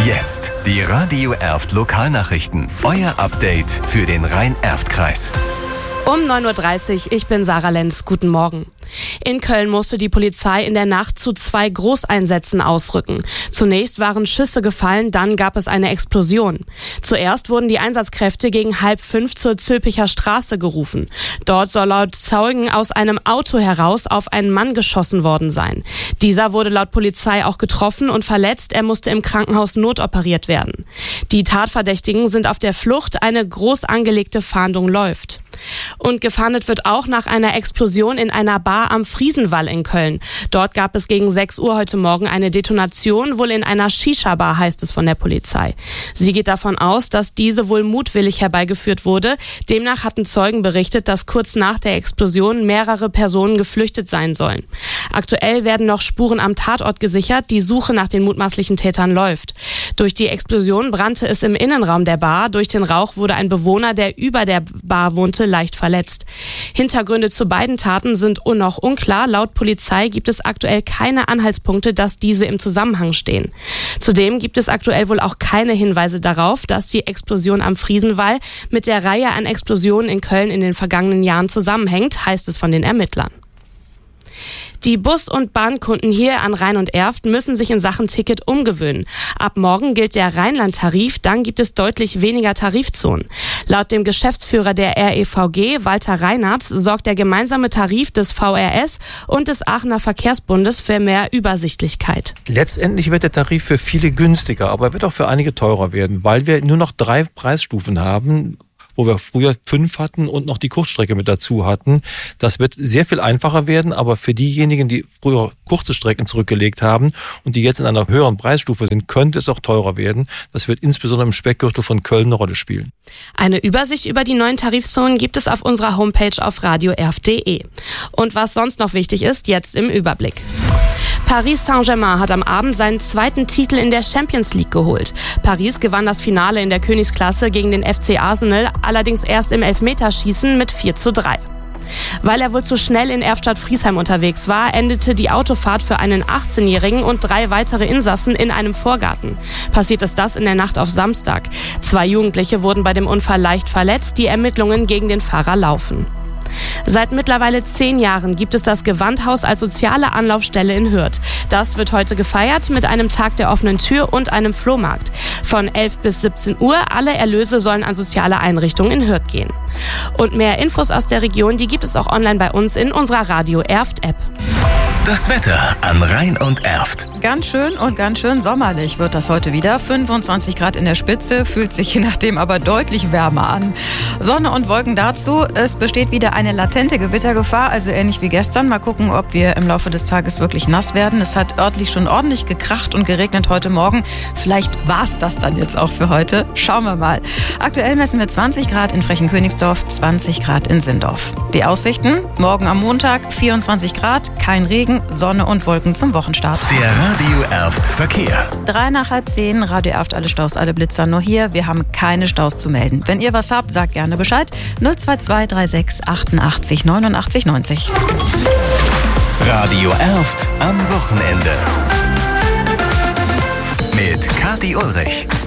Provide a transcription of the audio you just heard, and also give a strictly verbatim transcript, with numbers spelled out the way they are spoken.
Jetzt die Radio Erft Lokalnachrichten. Euer Update für den Rhein-Erft-Kreis. Um neun Uhr dreißig, ich bin Sarah Lenz. Guten Morgen. In Köln musste die Polizei in der Nacht zu zwei Großeinsätzen ausrücken. Zunächst waren Schüsse gefallen, dann gab es eine Explosion. Zuerst wurden die Einsatzkräfte gegen halb fünf zur Zülpicher Straße gerufen. Dort soll laut Zeugen aus einem Auto heraus auf einen Mann geschossen worden sein. Dieser wurde laut Polizei auch getroffen und verletzt. Er musste im Krankenhaus notoperiert werden. Die Tatverdächtigen sind auf der Flucht. Eine groß angelegte Fahndung läuft. Und gefahndet wird auch nach einer Explosion in einer Bar am Friesenwall in Köln. Dort gab es gegen sechs Uhr heute Morgen eine Detonation, wohl in einer Shisha-Bar, heißt es von der Polizei. Sie geht davon aus, dass diese wohl mutwillig herbeigeführt wurde. Demnach hatten Zeugen berichtet, dass kurz nach der Explosion mehrere Personen geflüchtet sein sollen. Aktuell werden noch Spuren am Tatort gesichert. Die Suche nach den mutmaßlichen Tätern läuft. Durch die Explosion brannte es im Innenraum der Bar. Durch den Rauch wurde ein Bewohner, der über der Bar wohnte, leicht verletzt. Hintergründe zu beiden Taten sind noch unklar. Laut Polizei gibt es aktuell keine Anhaltspunkte, dass diese im Zusammenhang stehen. Zudem gibt es aktuell wohl auch keine Hinweise darauf, dass die Explosion am Friesenwall mit der Reihe an Explosionen in Köln in den vergangenen Jahren zusammenhängt, heißt es von den Ermittlern. Die Bus- und Bahnkunden hier an Rhein und Erft müssen sich in Sachen Ticket umgewöhnen. Ab morgen gilt der Rheinland-Tarif, dann gibt es deutlich weniger Tarifzonen. Laut dem Geschäftsführer der R E V G, Walter Reinhardt, sorgt der gemeinsame Tarif des V R S und des Aachener Verkehrsbundes für mehr Übersichtlichkeit. Letztendlich wird der Tarif für viele günstiger, aber er wird auch für einige teurer werden, weil wir nur noch drei Preisstufen haben, wo wir früher fünf hatten und noch die Kurzstrecke mit dazu hatten. Das wird sehr viel einfacher werden, aber für diejenigen, die früher kurze Strecken zurückgelegt haben und die jetzt in einer höheren Preisstufe sind, könnte es auch teurer werden. Das wird insbesondere im Speckgürtel von Köln eine Rolle spielen. Eine Übersicht über die neuen Tarifzonen gibt es auf unserer Homepage auf radio erft punkt de. Und was sonst noch wichtig ist, jetzt im Überblick. Paris Saint-Germain hat am Abend seinen zweiten Titel in der Champions League geholt. Paris gewann das Finale in der Königsklasse gegen den F C Arsenal, allerdings erst im Elfmeterschießen mit vier zu drei. Weil er wohl zu schnell in Erftstadt-Friesheim unterwegs war, endete die Autofahrt für einen achtzehnjährigen und drei weitere Insassen in einem Vorgarten. Passiert ist das in der Nacht auf Samstag. Zwei Jugendliche wurden bei dem Unfall leicht verletzt. Die Ermittlungen gegen den Fahrer laufen. Seit mittlerweile zehn Jahren gibt es das Gewandhaus als soziale Anlaufstelle in Hürth. Das wird heute gefeiert mit einem Tag der offenen Tür und einem Flohmarkt. Von elf bis siebzehn Uhr, alle Erlöse sollen an soziale Einrichtungen in Hürth gehen. Und mehr Infos aus der Region, die gibt es auch online bei uns in unserer Radio Erft App. Das Wetter an Rhein und Erft. Ganz schön und ganz schön sommerlich wird das heute wieder. fünfundzwanzig Grad in der Spitze, fühlt sich je nachdem aber deutlich wärmer an. Sonne und Wolken dazu. Es besteht wieder eine latente Gewittergefahr, also ähnlich wie gestern. Mal gucken, ob wir im Laufe des Tages wirklich nass werden. Es hat örtlich schon ordentlich gekracht und geregnet heute Morgen. Vielleicht war es das dann jetzt auch für heute. Schauen wir mal. Aktuell messen wir zwanzig Grad in Frechen-Königsdorf, zwanzig Grad in Sindorf. Die Aussichten? Morgen am Montag vierundzwanzig Grad, kein Regen, Sonne und Wolken zum Wochenstart. Der Radio Erft Verkehr. Drei nach halb zehn, Radio Erft, alle Staus, alle Blitzer nur hier. Wir haben keine Staus zu melden. Wenn ihr was habt, sagt gerne Bescheid. null zwei zwei drei sechs achtundachtzig neunundachtzig neunzig. Radio Erft am Wochenende. Mit Kathi Ulrich.